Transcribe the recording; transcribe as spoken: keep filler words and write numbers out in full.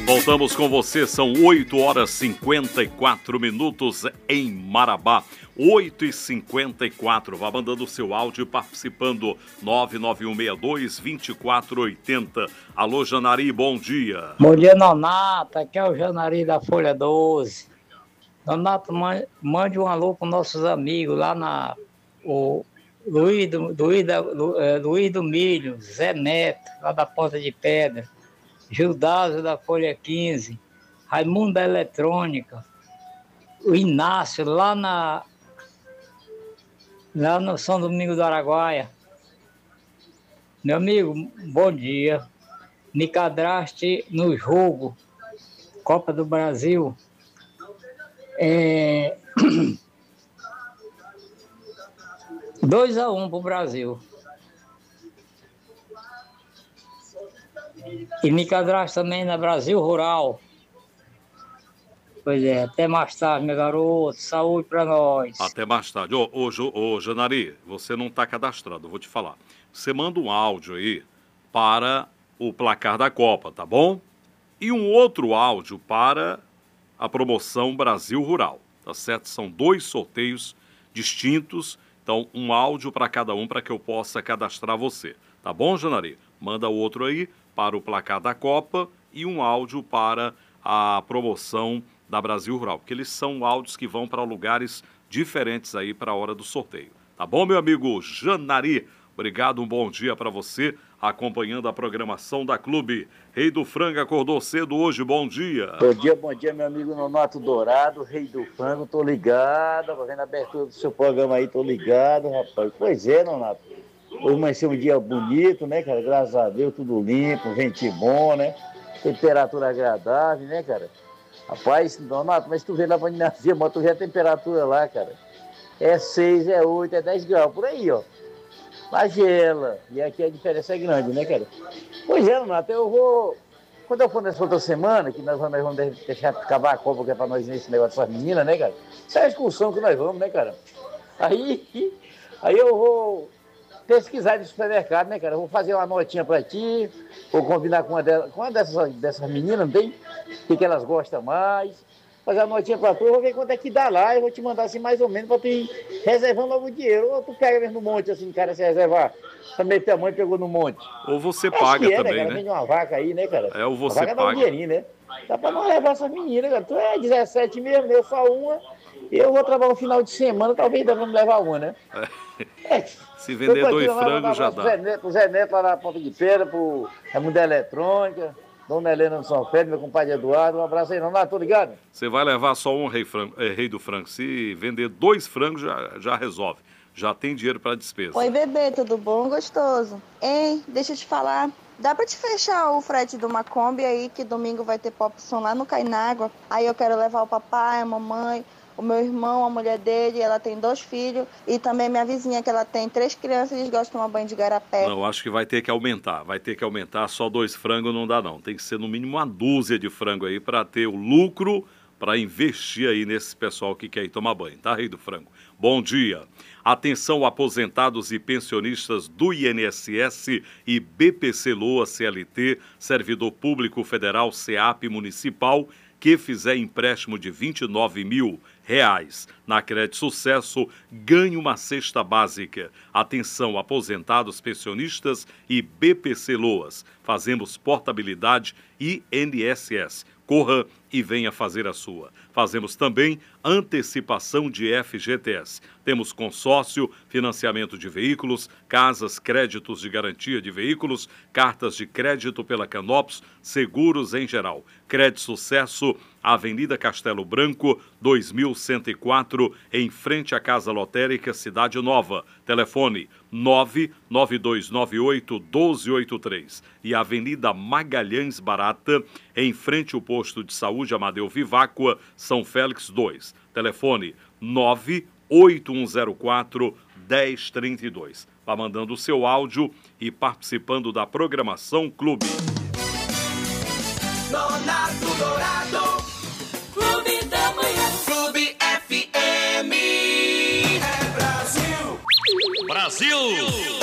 Voltamos com você, são oito horas e cinquenta e quatro minutos em Marabá. oito e cinquenta e quatro. Vá mandando o seu áudio e participando. nove nove um seis dois, dois quatro oito zero. Alô, Janari, bom dia. Bom dia, Nonato. Aqui é o Janari da Folha doze. Nonato, mande um alô para nossos amigos lá na... O Luiz do, Luiz, da, Lu, é, Luiz do Milho, Zé Neto, lá da Ponta de Pedra. Gildásio da Folha quinze, Raimundo da Eletrônica, o Inácio lá na lá no São Domingos do Araguaia. Meu amigo, bom dia. Me cadaste no jogo Copa do Brasil. É... dois a um pro Brasil. E me cadastro também na Brasil Rural. Pois é, até mais tarde, meu garoto. Saúde pra nós. Até mais tarde. Ô, ô, ô Janari, você não tá cadastrado, eu vou te falar. Você manda um áudio aí para o placar da Copa, tá bom? E um outro áudio para a promoção Brasil Rural, tá certo? São dois sorteios distintos, então um áudio para cada um para que eu possa cadastrar você. Tá bom, Janari? Manda o outro aí para o placar da Copa e um áudio para a promoção da Brasil Rural, porque eles são áudios que vão para lugares diferentes aí para a hora do sorteio. Tá bom, meu amigo Janari? Obrigado, um bom dia para você, acompanhando a programação da Clube. Rei do Frango acordou cedo hoje, bom dia. Bom dia, bom dia, meu amigo Nonato Dourado, Rei do Frango, tô ligado, vendo a abertura do seu programa aí, tô ligado, rapaz. Pois é, Nonato. Hoje vai ser um dia bonito, né, cara? Graças a Deus, tudo limpo, vento bom, né? Temperatura agradável, né, cara? Rapaz, Donato, mas tu vê lá pra Dinastia, tu vê a temperatura lá, cara. É seis, é oito, é dez graus, por aí, ó. Mas gela. E aqui a diferença é grande, né, cara? Pois é, Donato, eu vou... Quando eu for nessa outra semana, que nós vamos, nós vamos deixar acabar a Copa, que é pra nós nesse negócio dessas meninas, né, cara? Isso é a excursão que nós vamos, né, cara? Aí, aí eu vou... pesquisar no supermercado, né, cara? Eu vou fazer uma notinha pra ti, vou combinar com uma, delas, com uma dessas, dessas meninas, não tem? O que, que elas gostam mais. Fazer uma notinha pra tu, eu vou ver quanto é que dá lá, eu vou te mandar assim mais ou menos pra tu ir reservando logo o dinheiro. Ou tu pega mesmo no monte, assim, cara, se reservar. Também tua mãe pegou no monte. Ou você Acho paga que é, também, né? Cara? né? Vende uma vaca aí, né, cara? É, ou você a vaca paga. Dá um dinheirinho, né? Dá pra não levar essas meninas, cara. Tu é dezessete mesmo, eu só uma. E eu vou trabalhar no final de semana, talvez dá pra me levar uma, né? É. É. Se vender dois frangos já dá. Zé Neto, Zé Neto lá na Ponta de Pedra, pro Raimundo da Eletrônica, Dona Helena do São Félix, meu compadre Eduardo, um abraço aí, não, não, tô ligado? Você vai levar só um rei, frango, é, rei do frango. Se vender dois frangos, já, já resolve. Já tem dinheiro para despesa. Oi, bebê, tudo bom? Gostoso. Hein, deixa eu te falar. Dá pra te fechar o frete de uma Kombi aí, que domingo vai ter Popson lá no Cainágua. Aí eu quero levar o papai, a mamãe, o meu irmão, a mulher dele, ela tem dois filhos. E também minha vizinha, que ela tem três crianças, eles gostam de tomar banho de garapé. Não, acho que vai ter que aumentar. Vai ter que aumentar, só dois frangos não dá não. Tem que ser no mínimo uma dúzia de frango aí para ter o lucro, para investir aí nesse pessoal que quer ir tomar banho, tá, Rei do Frango? Bom dia. Atenção, aposentados e pensionistas do I N S S e B P C Loa C L T, Servidor Público Federal, SEAP Municipal, que fizer empréstimo de vinte e nove mil reais na Crédito Sucesso, ganhe uma cesta básica. Atenção, aposentados, pensionistas e B P C Loas. Fazemos portabilidade I N S S. Corra e venha fazer a sua. Fazemos também antecipação de F G T S. Temos consórcio, financiamento de veículos, casas, créditos de garantia de veículos, cartas de crédito pela Canopus, seguros em geral. Crédito Sucesso, Avenida Castelo Branco, dois mil cento e quatro, em frente à Casa Lotérica Cidade Nova. Telefone nove nove dois nove oito um dois oito três. E Avenida Magalhães Barata, em frente ao posto de saúde Amadeu Viváqua, São Félix dois. Telefone nove oito um zero quatro um zero três dois. Vá mandando o seu áudio e participando da programação Clube. Nonato Dourado, Clube da Manhã, Clube F M. É Brasil! Brasil!